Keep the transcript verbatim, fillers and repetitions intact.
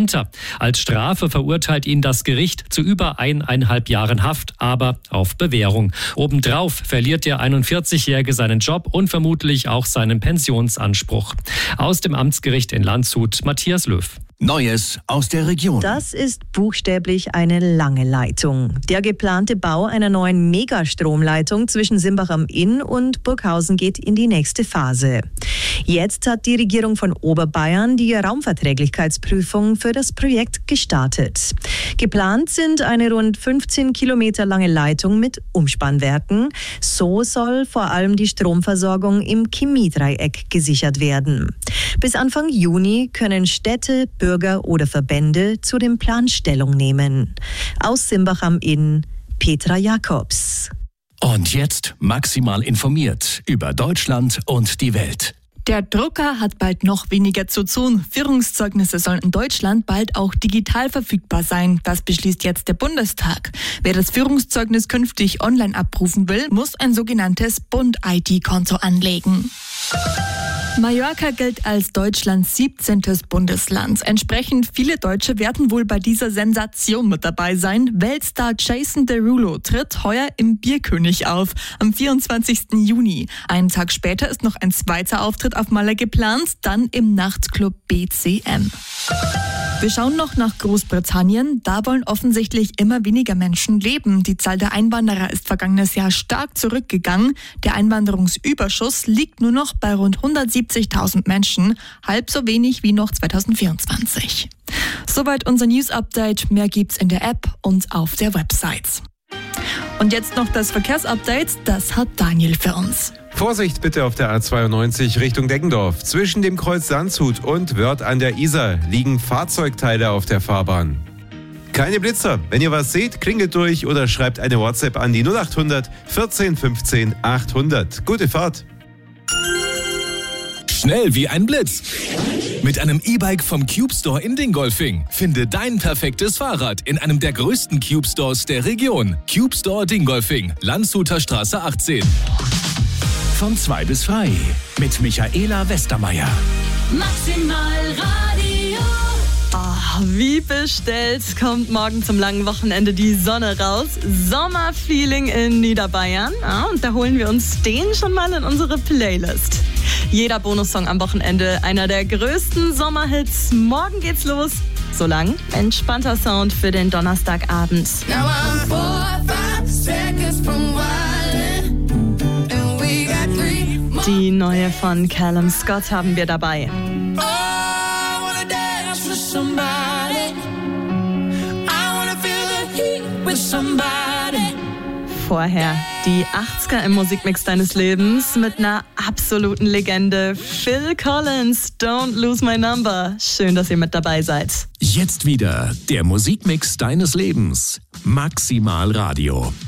runter. Als Strafe verurteilt ihn das Gericht zu über eineinhalb Jahren Haft, aber auf Bewährung. Obendrauf verliert der einundvierzigjährige seinen Job und vermutlich auch seinen Pensionsanspruch. Aus dem Amtsgericht in Landshut, Matthias Löw. Neues aus der Region. Das ist buchstäblich eine lange Leitung. Der geplante Bau einer neuen Megastromleitung zwischen Simbach am Inn und Burghausen geht in die nächste Phase. Jetzt hat die Regierung von Oberbayern die Raumverträglichkeitsprüfung für das Projekt gestartet. Geplant sind eine rund fünfzehn Kilometer lange Leitung mit Umspannwerken. So soll vor allem die Stromversorgung im Chemiedreieck gesichert werden. Bis Anfang Juni können Städte, Bürger oder Verbände zu dem Plan Stellung nehmen. Aus Simbach am Inn, Petra Jakobs. Und jetzt maximal informiert über Deutschland und die Welt. Der Drucker hat bald noch weniger zu tun. Führungszeugnisse sollen in Deutschland bald auch digital verfügbar sein. Das beschließt jetzt der Bundestag. Wer das Führungszeugnis künftig online abrufen will, muss ein sogenanntes Bund-I D-Konto anlegen. Mallorca gilt als Deutschlands siebzehntes Bundesland. Entsprechend viele Deutsche werden wohl bei dieser Sensation mit dabei sein. Weltstar Jason Derulo tritt heuer im Bierkönig auf, am vierundzwanzigsten Juni. Einen Tag später ist noch ein zweiter Auftritt auf Malle geplant, dann im Nachtclub B C M. Wir schauen noch nach Großbritannien. Da wollen offensichtlich immer weniger Menschen leben. Die Zahl der Einwanderer ist vergangenes Jahr stark zurückgegangen. Der Einwanderungsüberschuss liegt nur noch bei rund hundertsiebzigtausend Menschen, halb so wenig wie noch zweitausendvierundzwanzig. Soweit unser News-Update. Mehr gibt's in der App und auf der Website. Und jetzt noch das Verkehrsupdate. Das hat Daniel für uns. Vorsicht bitte auf der A zweiundneunzig Richtung Deggendorf. Zwischen dem Kreuz Landshut und Wörth an der Isar liegen Fahrzeugteile auf der Fahrbahn. Keine Blitzer. Wenn ihr was seht, klingelt durch oder schreibt eine WhatsApp an die null achthundert vierzehn fünfzehn achthundert. Gute Fahrt. Schnell wie ein Blitz. Mit einem E-Bike vom Cube Store in Dingolfing. Finde dein perfektes Fahrrad in einem der größten Cube Stores der Region. Cube Store Dingolfing, Landshuter Straße achtzehn. Von zwei bis frei mit Michaela Westermeier. Maximal Radio. Oh, wie bestellt kommt morgen zum langen Wochenende die Sonne raus. Sommerfeeling in Niederbayern. Ja, und da holen wir uns den schon mal in unsere Playlist. Jeder Bonussong am Wochenende einer der größten Sommerhits. Morgen geht's los. So lang entspannter Sound für den Donnerstagabend. Now I'm four, five seconds from wildin'. Die neue von Callum Scott haben wir dabei. Vorher die achtziger im Musikmix deines Lebens mit einer absoluten Legende. Phil Collins, Don't Lose My Number. Schön, dass ihr mit dabei seid. Jetzt wieder der Musikmix deines Lebens. Maximal Radio.